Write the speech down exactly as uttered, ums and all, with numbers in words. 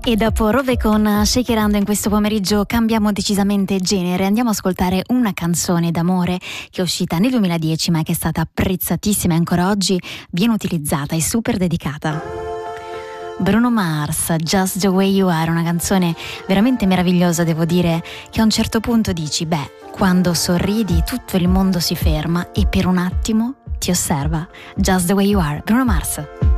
E dopo Rove con Shakerando in questo pomeriggio cambiamo decisamente genere, andiamo ad ascoltare una canzone d'amore che è uscita nel duemiladieci ma che è stata apprezzatissima e ancora oggi viene utilizzata e super dedicata. Bruno Mars, Just the Way You Are, una canzone veramente meravigliosa, devo dire, che a un certo punto dici, beh, quando sorridi tutto il mondo si ferma e per un attimo ti osserva. Just the Way You Are, Bruno Mars.